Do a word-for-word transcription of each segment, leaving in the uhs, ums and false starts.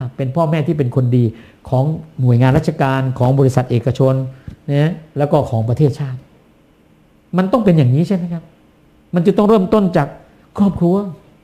ครับเป็นพ่อแม่ที่เป็นคนดีของหน่วยงานราชการของบริษัทเอกชนนะแล้วก็ของประเทศชาติมันต้องเป็นอย่างนี้ใช่ไหมครับมันจะต้องเริ่มต้นจากครอบครัว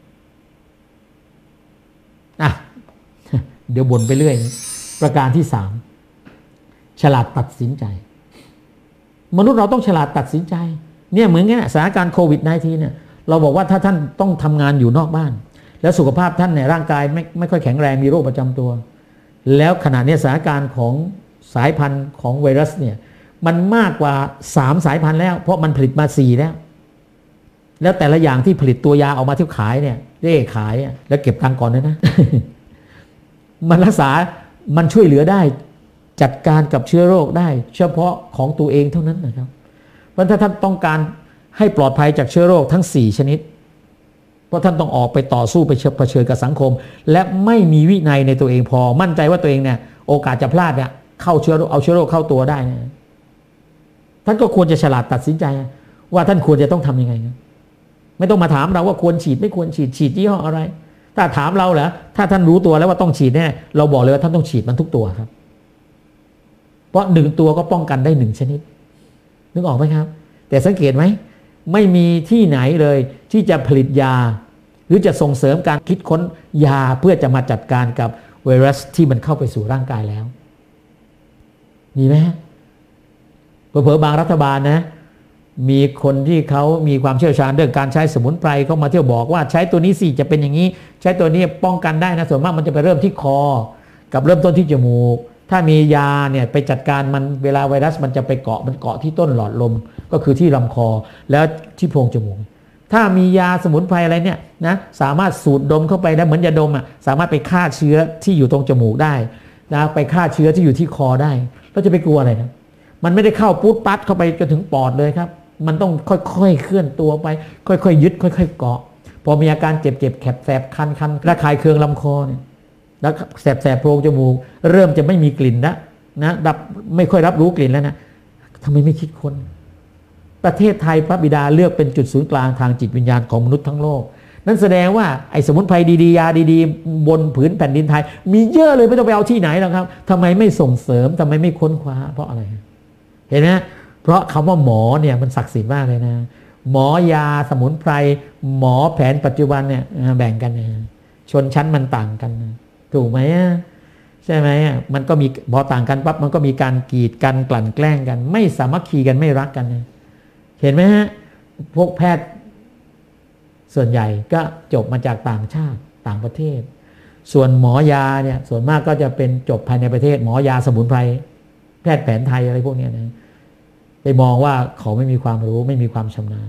อ่ะเดี๋ยวบ่นไปเรื่อยประการที่สามฉลาดตัดสินใจมนุษย์เราต้องฉลาดตัดสินใจเนี่ยเหมือนงี้สถานการณ์โควิด สิบเก้า เนี่ยเราบอกว่าถ้าท่านต้องทำงานอยู่นอกบ้านแล้วสุขภาพท่านเนี่ยร่างกายไม่ไม่ค่อยแข็งแรงมีโรคประจำตัวแล้วขณะนี้สถานการณ์ของสายพันธุ์ของไวรัสเนี่ยมันมากกว่าสามสายพันธุ์แล้วเพราะมันผลิตมาสี่แล้วแล้วแต่ละอย่างที่ผลิตตัวยาออกมาที่ขายเนี่ยเร่ขายแล้วเก็บตังค์ก่อนนะนะ มันรักษามันช่วยเหลือได้จัดการกับเชื้อโรคได้เฉพาะของตัวเองเท่านั้นนะครับเพราะถ้าท่านต้องการให้ปลอดภัยจากเชื้อโรคทั้งสี่ชนิดเพราะท่านต้องออกไปต่อสู้ไปเผชิญกับสังคมและไม่มีวินัยในตัวเองพอมั่นใจว่าตัวเองเนี่ยโอกาสจะพลาดเนี่ยเข้าเชื้อเอาเชื้อโรคเข้าตัวได้นะท่านก็ควรจะฉลาดตัดสินใจว่าท่านควรจะต้องทำยังไงนะไม่ต้องมาถามเราว่าควรฉีดไม่ควรฉีดฉีดยี่ห้ออะไรถ้าถามเราเหรอถ้าท่านรู้ตัวแล้วว่าต้องฉีดแน่เราบอกเลยว่าท่านต้องฉีดมันทุกตัวครับเพราะหนึ่งตัวก็ป้องกันได้หนึ่งชนิดนึกออกไหมครับแต่สังเกตไหมไม่มีที่ไหนเลยที่จะผลิตยาหรือจะส่งเสริมการคิดค้นยาเพื่อจะมาจัดการกับไวรัสที่มันเข้าไปสู่ร่างกายแล้วมีไหมเผลอๆบางรัฐบาลนะมีคนที่เขามีความเชี่ยวชาญเรื่องการใช้สมุนไพรเข้ามาเที่ยวบอกว่าใช้ตัวนี้สิจะเป็นอย่างนี้ใช้ตัวนี้ป้องกันได้นะส่วนมากมันจะไปเริ่มที่คอกับเริ่มต้นที่จมูกถ้ามียาเนี่ยไปจัดการมันเวลาไวรัสมันจะไปเกาะมันเกาะที่ต้นหลอดลมก็คือที่ลำคอแล้วที่โพรงจมูกถ้ามียาสมุนไพรอะไรเนี่ยนะสามารถสูดดมเข้าไปได้เหมือนยาดมอ่ะสามารถไปฆ่าเชื้อที่อยู่ตรงจมูกได้นะไปฆ่าเชื้อที่อยู่ที่คอได้เราจะไปกลัวอะไรนะมันไม่ได้เข้าปุ๊บปั๊ดเข้าไปจนถึงปอดเลยครับมันต้องค่อยๆเคลื่อนตัวไปค่อยๆยึดค่อยๆเกาะพอมีอาการเจ็บๆแสบๆคันๆระคายเคืองลำคอเนี่ยแล้วแสบๆโพรงจมูกเริ่มจะไม่มีกลิ่นแล้วนะดับไม่ค่อยรับรู้กลิ่นแล้วนะทำไมไม่คิดคนประเทศไทยพระบิดาเลือกเป็นจุดศูนย์กลางทางจิตวิญญาณของมนุษย์ทั้งโลกนั่นแสดงว่าไอ้สมุนไพรดีๆยาดีๆบนผืนแผ่นดินไทยมีเยอะเลยไม่ต้องไปเอาที่ไหนหรอกครับทำไมไม่ส่งเสริมทำไมไม่ค้นคว้าเพราะอะไรเห็นไหมเพราะคำว่าหมอเนี่ยมันศักดิ์สิทธิ์มากเลยนะหมอยาสมุนไพรหมอแผนปัจจุบันเนี่ยแบ่งกันนะชนชั้นมันต่างกันนะถูกไหมใช่ไหมมันก็มีพอต่างกันปั๊บมันก็มีการกีดกันกลั่นแกล้งกันไม่สามัคคีกันไม่รักกันนะเห็นไหมฮะพวกแพทย์ส่วนใหญ่ก็จบมาจากต่างชาติต่างประเทศส่วนหมอยาเนี่ยส่วนมากก็จะเป็นจบภายในประเทศหมอยาสมุนไพรแพทย์แผนไทยอะไรพวกนี้นะไปมองว่าเขาไม่มีความรู้ไม่มีความชำนาญ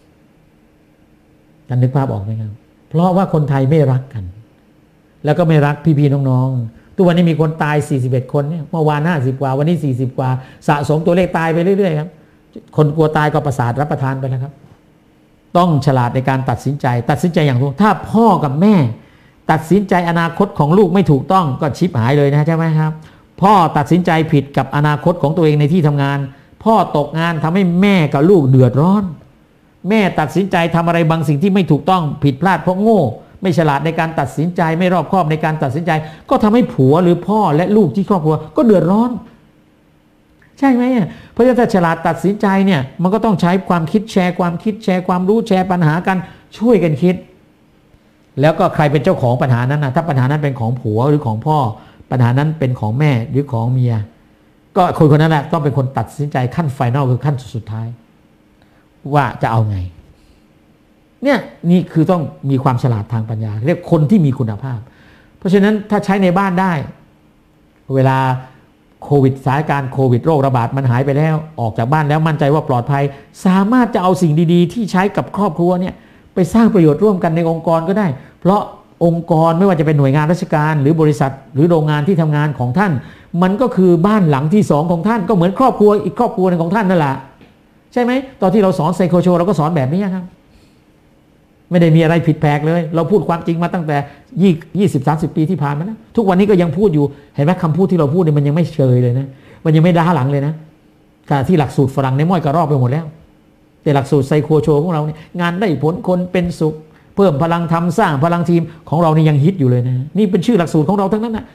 ท่านนึกภาพออกไหมครับเพราะว่าคนไทยไม่รักกันแล้วก็ไม่รักพี่ๆน้องๆทุกวันนี้มีคนตายสี่สิบเอ็ดคนเนี่ยเมื่อวานห้าสิบกว่าวันนี้สี่สิบกว่าสะสมตัวเลขตายไปเรื่อยๆครับคนกลัวตายก็ประสาทรับประทานไปแล้วครับต้องฉลาดในการตัดสินใจตัดสินใจอย่างถูกถ้าพ่อกับแม่ตัดสินใจอนาคตของลูกไม่ถูกต้องก็ชิบหายเลยนะใช่ไหมครับพ่อตัดสินใจผิดกับอนาคตของตัวเองในที่ทำงานพ่อตกงานทำให้แม่กับลูกเดือดร้อนแม่ตัดสินใจทำอะไรบางสิ่งที่ไม่ถูกต้องผิดพลาดเพราะโง่ไม่ฉลาดในการตัดสินใจไม่รอบคอบในการตัดสินใจก็ทำให้ผัวหรือพ่อและลูกที่ครอบครัวก็เดือดร้อนใช่ไหมเพราะฉะนั้นถ้าฉลาดตัดสินใจเนี่ยมันก็ต้องใช้ความคิดแชร์ความคิดแชร์ความรู้แชร์ปัญหากันช่วยกันคิดแล้วก็ใครเป็นเจ้าของปัญหานั้นนะถ้าปัญหานั้นเป็นของผัวหรือของพ่อปัญหานั้นเป็นของแม่หรือของเมียก็คนคนนั้นแหละต้องเป็นคนตัดสินใจขั้นไฟนอลคือขั้นสุดท้ายว่าจะเอาไงเนี่ยนี่คือต้องมีความฉลาดทางปัญญาเรียกคนที่มีคุณภาพเพราะฉะนั้นถ้าใช้ในบ้านได้เวลาโควิดสถานการณ์โควิดโรคระบาดมันหายไปแล้วออกจากบ้านแล้วมั่นใจว่าปลอดภัยสามารถจะเอาสิ่งดีๆที่ใช้กับครอบครัวเนี่ยไปสร้างประโยชน์ร่วมกันในองค์กรก็ได้เพราะองค์กรไม่ว่าจะเป็นหน่วยงานราชการหรือบริษัทหรือโรงงานที่ทำงานของท่านมันก็คือบ้านหลังที่สองของท่านก็เหมือนครอบครัวอีกครอบครัวนึงของท่านนั่นแหละใช่ไหมตอนที่เราสอนไซโคโชเราก็สอนแบบนี้ครับไม่ได้มีอะไรผิดแปลกเลยเราพูดความจริงมาตั้งแต่ยี่สิบ สามสิบปีที่ผ่านมานะทุกวันนี้ก็ยังพูดอยู่เห็นไหมคำพูดที่เราพูดเนี่ยมันยังไม่เชยเลยนะมันยังไม่ด้าหลังเลยนะขณะที่หลักสูตรฝรั่งในม้อยกระรอบไปหมดแล้วแต่หลักสูตรไซโคโชของเราเนี่ยงานได้ผลคนเป็นสุขเพิ่มพลังทำสร้างพลังทีมของเรานี่ยังฮิตอยู่เลยนะนี่เป็นชื่อหลักสูตรของเราทั้งนั้นนะ